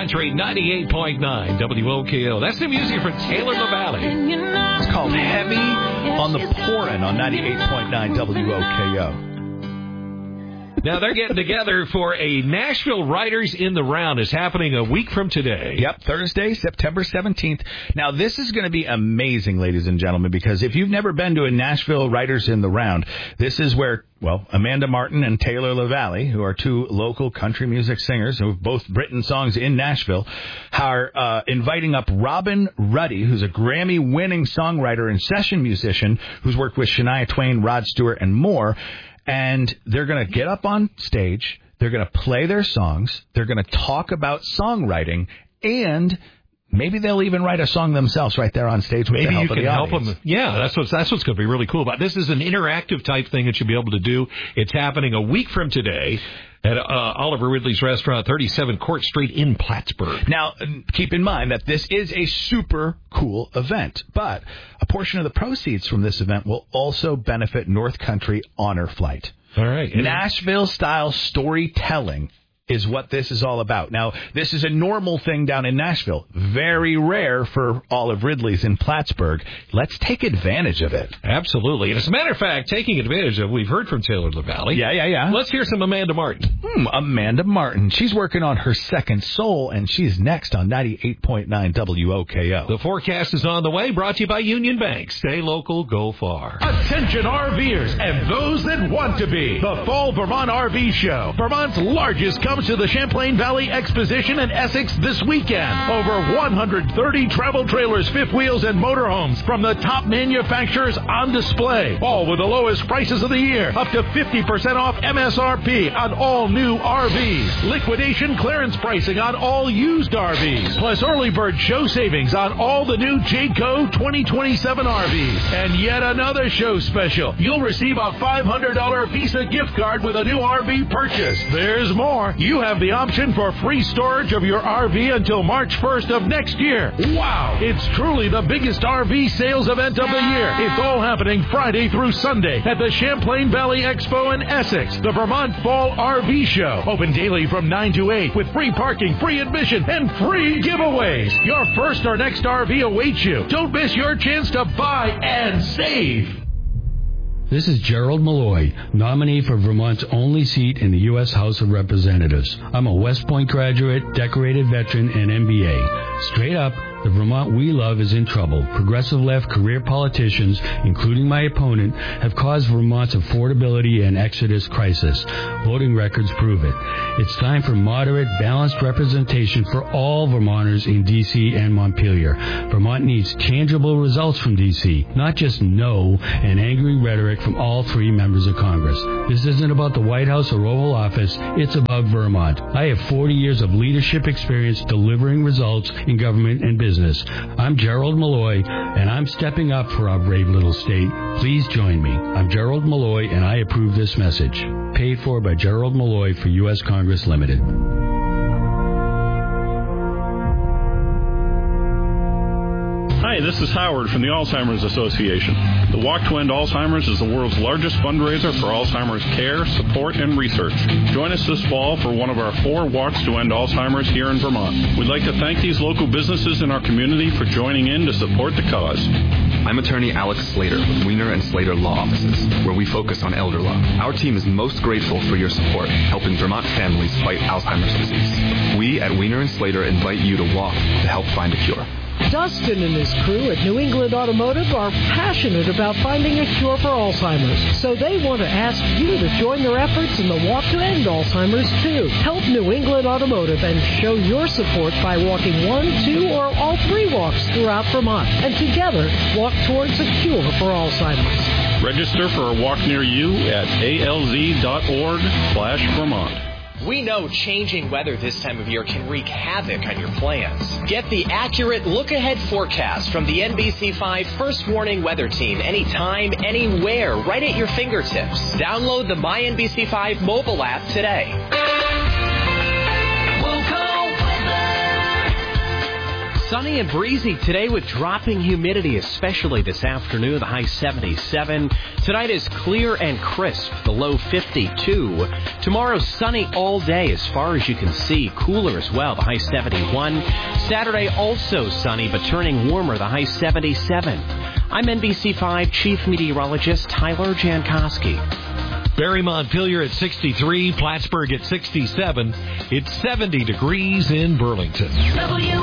Country 98.9 WOKO. That's the music for Taylor LaValle. It's called Heavy on the Pourin' on 98.9 WOKO. Now, they're getting together for a Nashville Writers in the Round. It's happening a week from today. Yep, Thursday, September 17th. Now, this is going to be amazing, ladies and gentlemen, because if you've never been to a Nashville Writers in the Round, this is where, well, Amanda Martin and Taylor LaValle, who are two local country music singers who have both written songs in Nashville, are inviting up Robin Ruddy, who's a Grammy-winning songwriter and session musician who's worked with Shania Twain, Rod Stewart, and more. And they're going to get up on stage, they're going to play their songs, they're going to talk about songwriting, and maybe they'll even write a song themselves right there on stage with the help of the audience. Help them. Yeah, that's what's going to be really cool about this. Is an interactive type thing that you'll be able to do. It's happening a week from today at Oliver Ridley's Restaurant, 37 Court Street in Plattsburgh. Now, keep in mind that this is a super cool event, but a portion of the proceeds from this event will also benefit North Country Honor Flight. All right. Nashville-style storytelling is what this is all about. Now, this is a normal thing down in Nashville. Very rare for Olive Ridley's in Plattsburgh. Let's take advantage of it. Absolutely. And as a matter of fact, taking advantage of, we've heard from Taylor LaValle. Yeah. Let's hear some Amanda Martin. Amanda Martin. She's working on her second soul, and she's next on 98.9 WOKO. The forecast is on the way, brought to you by Union Bank. Stay local, go far. Attention RVers and those that want to be. The Fall Vermont RV Show, Vermont's largest, comes to the Champlain Valley Exposition in Essex this weekend. Over 130 travel trailers, fifth wheels, and motorhomes from the top manufacturers on display. All with the lowest prices of the year. Up to 50% off MSRP on all new RVs. Liquidation clearance pricing on all used RVs. Plus early bird show savings on all the new Jayco 2027 RVs. And yet another show special. You'll receive a $500 Visa gift card with a new RV purchase. There's more. You have the option for free storage of your RV until March 1st of next year. Wow! It's truly the biggest RV sales event of the year. It's all happening Friday through Sunday at the Champlain Valley Expo in Essex, the Vermont Fall RV Show. Open daily from 9 to 8 with free parking, free admission, and free giveaways. Your first or next RV awaits you. Don't miss your chance to buy and save. This is Gerald Malloy, nominee for Vermont's only seat in the U.S. House of Representatives. I'm a West Point graduate, decorated veteran, and MBA. Straight up, the Vermont we love is in trouble. Progressive left career politicians, including my opponent, have caused Vermont's affordability and exodus crisis. Voting records prove it. It's time for moderate, balanced representation for all Vermonters in D.C. and Montpelier. Vermont needs tangible results from D.C., not just no and angry rhetoric from all three members of Congress. This isn't about the White House or Oval Office. It's about Vermont. I have 40 years of leadership experience delivering results in government and business. I'm Gerald Malloy, and I'm stepping up for our brave little state. Please join me. I'm Gerald Malloy, and I approve this message. Paid for by Gerald Malloy for U.S. Congress Limited. Hi, this is Howard from the Alzheimer's Association. The Walk to End Alzheimer's is the world's largest fundraiser for Alzheimer's care, support, and research. Join us this fall for one of our 4 Walks to End Alzheimer's here in Vermont. We'd like to thank these local businesses in our community for joining in to support the cause. I'm attorney Alex Slater with Wiener and Slater Law Offices, where we focus on elder law. Our team is most grateful for your support, helping Vermont families fight Alzheimer's disease. We at Wiener and Slater invite you to walk to help find a cure. Dustin and his crew at New England Automotive are passionate about finding a cure for Alzheimer's, so they want to ask you to join their efforts in the Walk to End Alzheimer's too. Help New England Automotive and show your support by walking 1, 2, or all 3 walks throughout Vermont, and together walk towards a cure for Alzheimer's. Register for a walk near you at alz.org/Vermont. We know changing weather this time of year can wreak havoc on your plans. Get the accurate look-ahead forecast from the NBC5 First Warning Weather Team anytime, anywhere, right at your fingertips. Download the MyNBC5 mobile app today. Sunny and breezy today with dropping humidity, especially this afternoon, the high 77. Tonight is clear and crisp, the low 52. Tomorrow, sunny all day as far as you can see. Cooler as well, the high 71. Saturday, also sunny, but turning warmer, the high 77. I'm NBC5 Chief Meteorologist Tyler Jankowski. Barry Montpelier at 63, Plattsburgh at 67. It's 70 degrees in Burlington.